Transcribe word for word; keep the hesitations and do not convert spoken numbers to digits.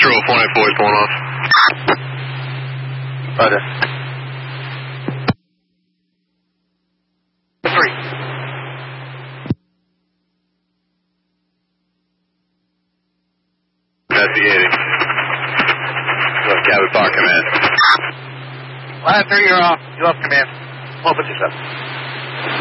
Astro four nine four is pulling off. Roger. Three. Investigating. Cabot Park Command. Line three, you're off. You off command. twelve fifty-seven.